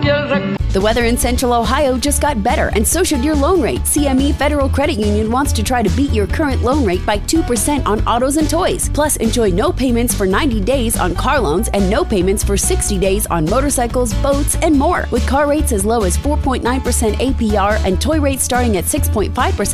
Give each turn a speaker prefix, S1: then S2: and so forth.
S1: The weather in Central Ohio just got better, and so should your loan rate. CME Federal Credit Union wants to try to beat your current loan rate by 2% on autos and toys. Plus, enjoy no payments for 90 days on car loans and no payments for 60 days on motorcycles, boats, and more. With car rates as low as 4.9% APR and toy rates starting at 6.5%